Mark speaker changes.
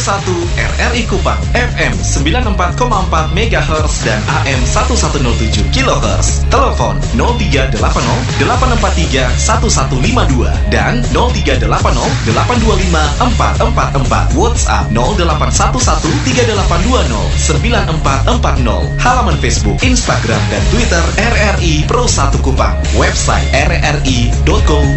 Speaker 1: 1 RRI Kupang, FM 94,4 MHz dan AM 1107 kHz. Telepon 0380 843 1152 dan 0380 825 444. WhatsApp 0811 3820 9440. Halaman Facebook, Instagram dan Twitter RRI Pro 1 Kupang. Website rri.co.id.